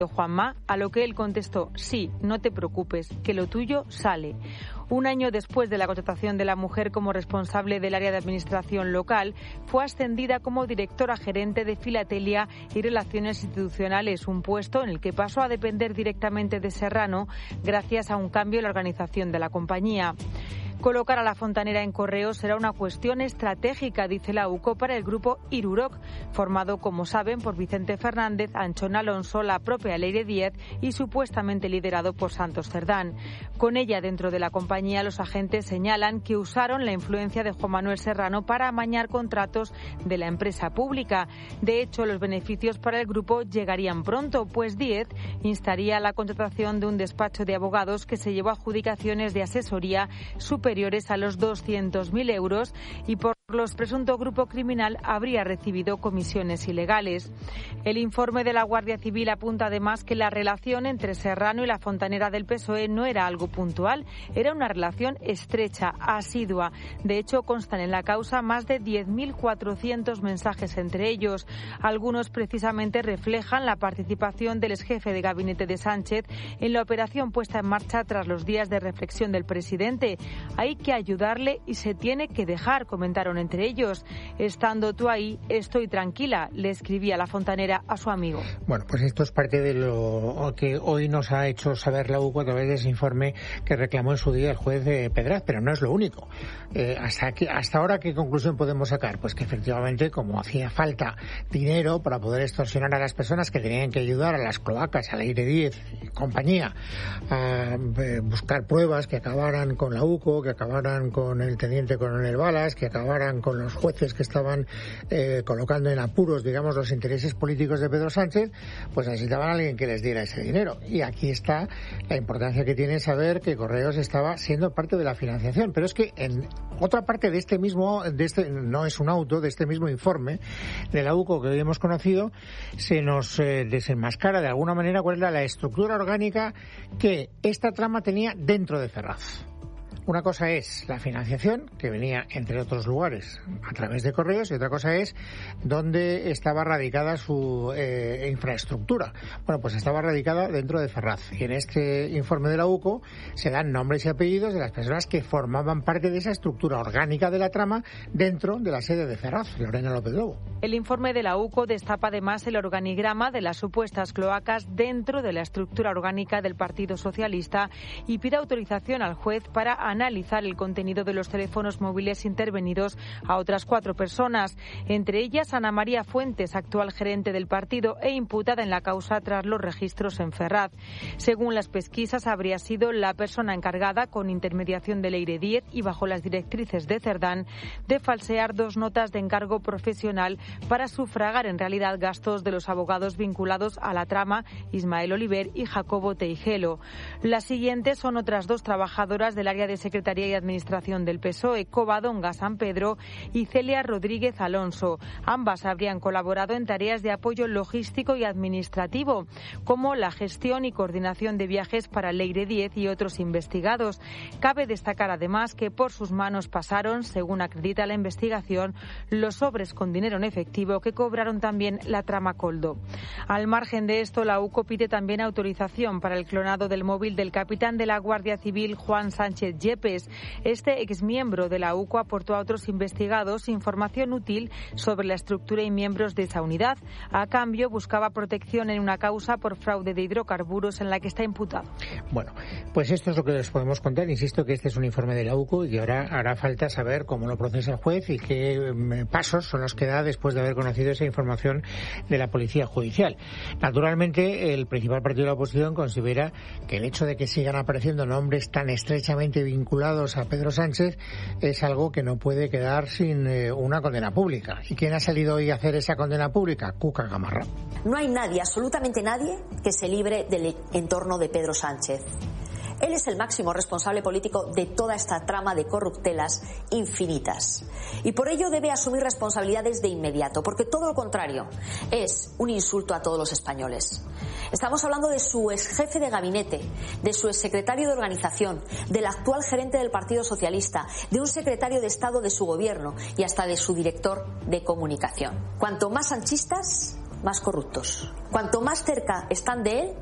Juanma, a lo que él contestó: sí, no te preocupes, que lo tuyo sale. Un año después de la contratación de la mujer como responsable del área de administración local, fue ascendida como directora gerente de Filatelia y Relaciones Institucionales, un puesto en el que pasó a depender directamente de Serrano gracias a un cambio en la organización de la compañía. Colocar a la fontanera en Correos será una cuestión estratégica, dice la UCO, para el grupo Iruroc, formado, como saben, por Vicente Fernández, Anchón Alonso, la propia Leire Díez y supuestamente liderado por Santos Cerdán. Con ella dentro de la compañía, los agentes señalan que usaron la influencia de Juan Manuel Serrano para amañar contratos de la empresa pública. De hecho, los beneficios para el grupo llegarían pronto, pues Díez instaría la contratación de un despacho de abogados que se llevó adjudicaciones de asesoría superiores a los 200.000 euros y por los presunto grupo criminal habría recibido comisiones ilegales. El informe de la Guardia Civil apunta además que la relación entre Serrano y la fontanera del PSOE no era algo puntual, era una relación estrecha, asidua. De hecho, constan en la causa más de 10.400 mensajes entre ellos. Algunos precisamente reflejan la participación del exjefe de gabinete de Sánchez en la operación puesta en marcha tras los días de reflexión del presidente. Hay que ayudarle y se tiene que dejar, comentaron entre ellos. Estando tú ahí, estoy tranquila, le escribía la fontanera a su amigo. Bueno, pues esto es parte de lo que hoy nos ha hecho saber la UCO a través de ese informe que reclamó en su día el juez Pedraz, pero no es lo único. Hasta ahora, ¿qué conclusión podemos sacar? Pues que efectivamente, como hacía falta dinero para poder extorsionar a las personas que tenían que ayudar a las cloacas, a Leire Díez y compañía, a buscar pruebas que acabaran con la UCO, que acabaran con el teniente coronel Balas, que acabaran con los jueces que estaban colocando en apuros, digamos, los intereses políticos de Pedro Sánchez, pues necesitaban a alguien que les diera ese dinero. Y aquí está la importancia que tiene saber que Correos estaba siendo parte de la financiación. Pero es que en otra parte de este no es un auto, de este mismo informe de la UCO que hoy hemos conocido, se nos desenmascara de alguna manera cuál era la estructura orgánica que esta trama tenía dentro de Ferraz. Una cosa es la financiación, que venía, entre otros lugares, a través de Correos, y otra cosa es dónde estaba radicada su infraestructura. Bueno, pues estaba radicada dentro de Ferraz. Y en este informe de la UCO se dan nombres y apellidos de las personas que formaban parte de esa estructura orgánica de la trama dentro de la sede de Ferraz, Lorena López Lobo. El informe de la UCO destapa además el organigrama de las supuestas cloacas dentro de la estructura orgánica del Partido Socialista y pide autorización al juez para analizar el contenido de los teléfonos móviles intervenidos a otras 4 personas, entre ellas Ana María Fuentes, actual gerente del partido e imputada en la causa tras los registros en Ferraz. Según las pesquisas, habría sido la persona encargada, con intermediación de Leire Díez y bajo las directrices de Cerdán, de falsear 2 notas de encargo profesional para sufragar en realidad gastos de los abogados vinculados a la trama, Ismael Oliver y Jacobo Teijelo. Las siguientes son otras 2 trabajadoras del área de Secretaría y Administración del PSOE, Covadonga San Pedro y Celia Rodríguez Alonso. Ambas habrían colaborado en tareas de apoyo logístico y administrativo, como la gestión y coordinación de viajes para Leire Díez y otros investigados. Cabe destacar además que por sus manos pasaron, según acredita la investigación, los sobres con dinero en efectivo que cobraron también la trama Coldo. Al margen de esto, la UCO pide también autorización para el clonado del móvil del capitán de la Guardia Civil, Juan Sánchez Yepes. Este exmiembro de la UCO aportó a otros investigados información útil sobre la estructura y miembros de esa unidad. A cambio, buscaba protección en una causa por fraude de hidrocarburos en la que está imputado. Bueno, pues esto es lo que les podemos contar. Insisto que este es un informe de la UCO y ahora hará falta saber cómo lo procesa el juez y qué pasos son los que da después de haber conocido esa información de la Policía Judicial. Naturalmente, el principal partido de la oposición considera que el hecho de que sigan apareciendo nombres tan estrechamente vinculados a Pedro Sánchez es algo que no puede quedar sin una condena pública. ¿Y quién ha salido hoy a hacer esa condena pública? Cuca Gamarra. No hay nadie, absolutamente nadie, que se libre del entorno de Pedro Sánchez. Él es el máximo responsable político de toda esta trama de corruptelas infinitas. Y por ello debe asumir responsabilidades de inmediato, porque todo lo contrario es un insulto a todos los españoles. Estamos hablando de su exjefe de gabinete, de su exsecretario de organización, del actual gerente del Partido Socialista, de un secretario de Estado de su gobierno y hasta de su director de comunicación. Cuanto más sanchistas, más corruptos. Cuanto más cerca están de él,